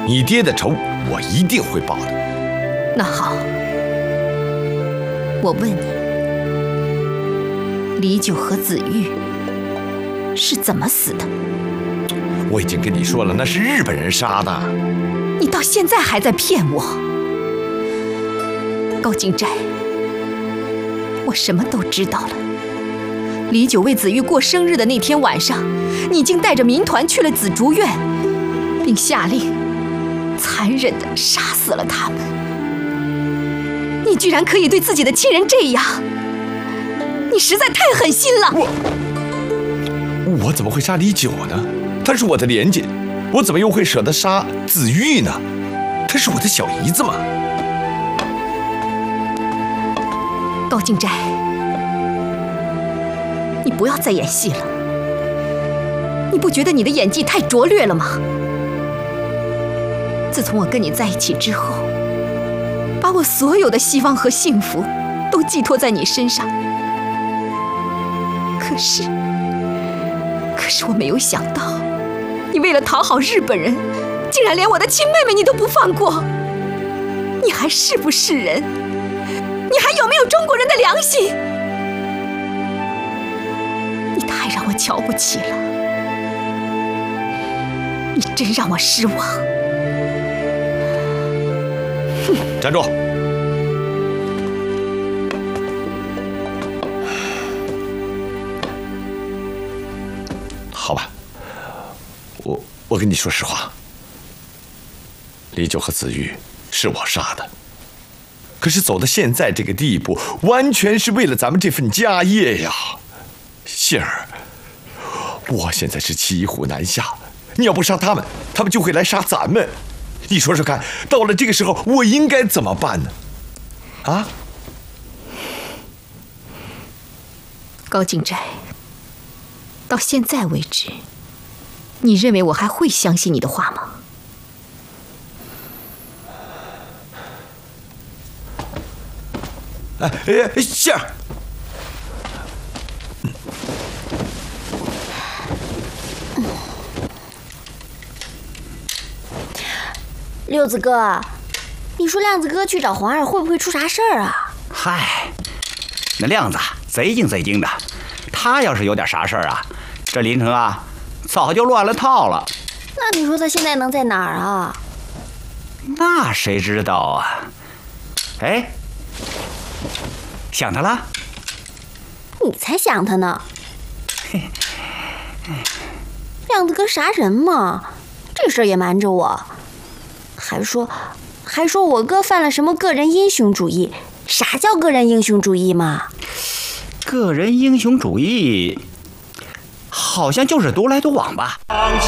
你爹的仇我一定会报的。 那好，我问你，李九和子玉是怎么死的？ 我已经跟你说了，那是日本人杀的。 你到现在还在骗我，高金斋，我什么都知道了。李九为子玉过生日的那天晚上，你已经带着民团去了紫竹院，并下令残忍地杀死了他们。你居然可以对自己的亲人这样，你实在太狠心了。 我怎么会杀李九呢？他是我的连襟，我怎么又会舍得杀子玉呢？他是我的小姨子嘛。 高静斋，你不要再演戏了。你不觉得你的演技太拙劣了吗？自从我跟你在一起之后，把我所有的希望和幸福都寄托在你身上。可是我没有想到，你为了讨好日本人，竟然连我的亲妹妹你都不放过。你还是不是人？你还有没有中国人的良心？你太让我瞧不起了，你真让我失望。 站住！好吧，我跟你说实话，李九和子玉是我杀的，可是走到现在这个地步，完全是为了咱们这份家业呀。杏儿，我现在是骑虎难下，你要不杀他们，他们就会来杀咱们。你说说看，到了这个时候，我应该怎么办呢？啊？ 高静斋，到现在为止，你认为我还会相信你的话吗？ 杏儿， 六子哥，你说亮子哥去找黄二会不会出啥事儿啊？ 嗨，那亮子贼精的，他要是有点啥事儿啊，这林城啊早就乱了套了。 那你说他现在能在哪儿啊？ 那谁知道啊？哎，想他了？ 你才想他呢！亮子哥啥人嘛？这事儿也瞒着我，还说我哥犯了什么个人英雄主义？啥叫个人英雄主义嘛？ 个人英雄主义，好像就是独来独往吧。